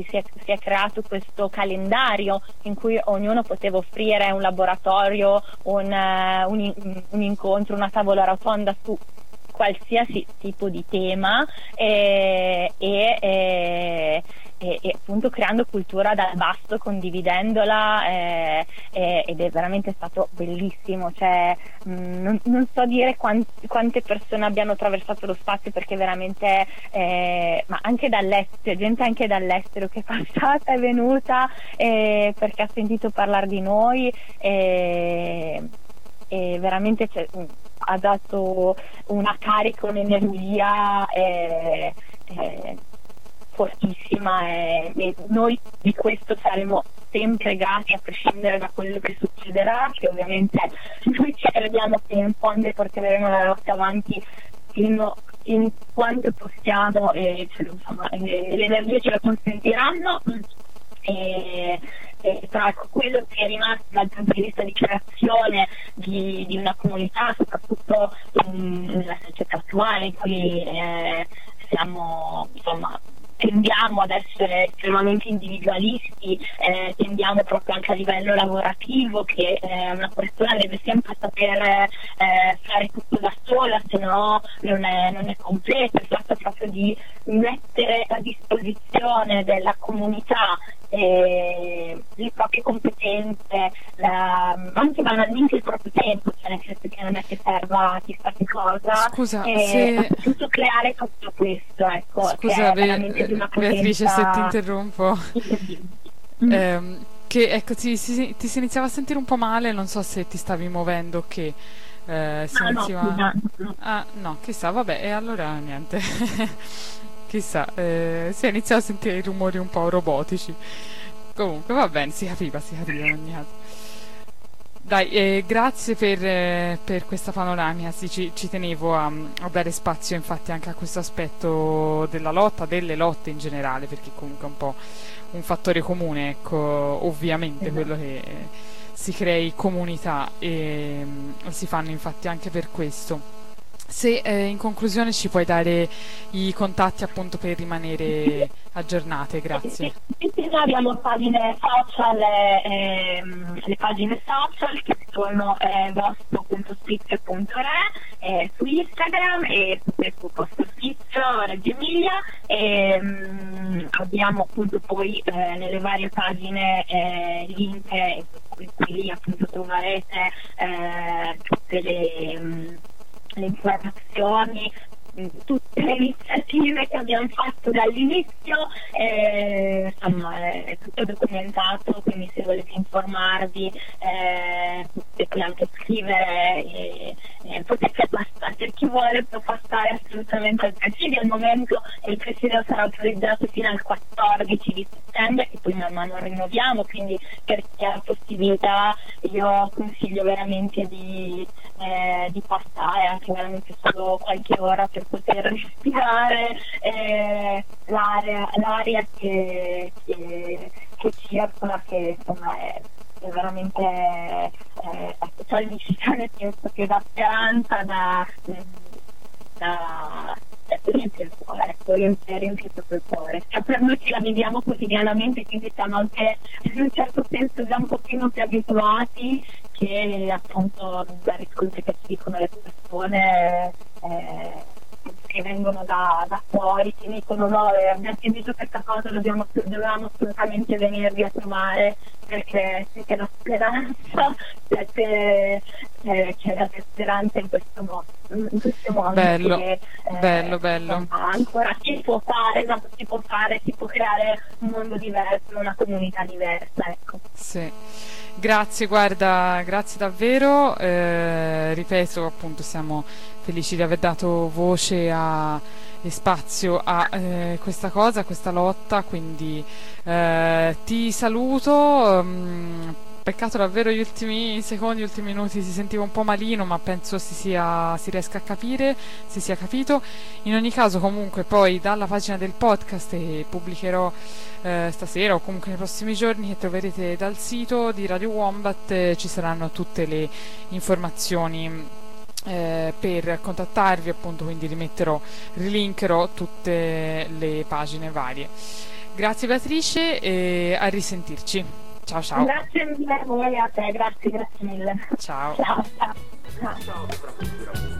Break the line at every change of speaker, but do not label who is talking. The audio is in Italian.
si è creato questo calendario in cui ognuno poteva offrire un laboratorio, un incontro, una tavola rotonda su qualsiasi tipo di tema e appunto creando cultura dal basso, condividendola, ed è veramente stato bellissimo. Cioè, non so dire quante persone abbiano attraversato lo spazio, perché veramente ma anche dall'estero, gente anche dall'estero che è passata, è venuta perché ha sentito parlare di noi, e veramente ha dato una carica, un'energia fortissima, e noi di questo saremo sempre grati a prescindere da quello che succederà, che ovviamente noi ci crediamo fino in fondo e porteremo la lotta avanti fino in quanto possiamo, e insomma, le energie ce lo consentiranno. Però ecco, quello che è rimasto dal punto di vista di creazione di una comunità, soprattutto nella società attuale in cui siamo, insomma, tendiamo ad essere estremamente individualisti, tendiamo proprio anche a livello lavorativo che una persona deve sempre saper fare tutto da sola, se no non è completo. Il fatto proprio di mettere a disposizione della comunità le proprie competenze, anche banalmente il proprio tempo, cioè nel senso che non è che serva chissà che cosa.
Scusa,
appunto creare tutto questo, ecco.
Scusa,
che è veramente di una
Beatrice, se ti
potenza...
interrompo. Che ecco, ti si iniziava a sentire un po' male, non so se ti stavi muovendo, che si iniziava...
No.
Ah, no, chissà, vabbè, e allora niente. Chissà, si iniziava a sentire i rumori un po' robotici. Comunque va bene, si capiva in ogni caso. Dai, grazie per questa panoramica, sì, ci tenevo a dare spazio infatti anche a questo aspetto della lotta, delle lotte in generale, perché comunque è un po' un fattore comune, ecco, ovviamente quello che si crei comunità e si fanno infatti anche per questo. Se in conclusione ci puoi dare i contatti appunto per rimanere aggiornate, grazie.
Noi abbiamo pagine social, le pagine social che sono vostro.spizio.re su Instagram e su Facebook Vostro Spizio Reggio Emilia, e abbiamo appunto poi nelle varie pagine link in cui lì appunto troverete tutte le informazioni, tutte le iniziative che abbiamo fatto dall'inizio, insomma è tutto documentato, quindi se volete informarvi potete anche scrivere, potete passare, per chi vuole può passare assolutamente al presidio. Al momento il presidio sarà autorizzato fino al 14 di settembre, che poi man mano rinnoviamo, quindi per chi ha la possibilità io consiglio veramente di passare anche veramente solo qualche ora per poter respirare l'aria che circola, che insomma è veramente sollecita, nel senso che dà speranza, riempie il cuore, ecco, riempie proprio il cuore. Cioè, per noi ce la viviamo quotidianamente, quindi siamo anche in un certo senso già un pochino più abituati che appunto dai riscontri che ci dicono le persone che vengono da fuori, che dicono no, abbiamo sentito questa cosa, dovevamo assolutamente venirvi a trovare perché c'è la speranza, c'è la speranza in questo modo.
Bello,
che,
bello.
Ancora si può fare, si può creare un mondo diverso, una comunità diversa, ecco.
Sì. Grazie, guarda, grazie davvero, ripeto, appunto siamo felici di aver dato voce e spazio a questa cosa, a questa lotta, quindi ti saluto. Peccato davvero gli ultimi secondi, gli ultimi minuti si sentiva un po' malino, ma penso si riesca a capire, si sia capito. In ogni caso comunque poi dalla pagina del podcast, che pubblicherò stasera o comunque nei prossimi giorni, che troverete dal sito di Radio Wombat, ci saranno tutte le informazioni per contattarvi, appunto, quindi rilinkerò tutte le pagine varie. Grazie Beatrice e a risentirci. Ciao ciao.
Grazie mille a voi, a te, grazie mille.
Ciao.
Ciao, ciao. Ciao.
Ciao.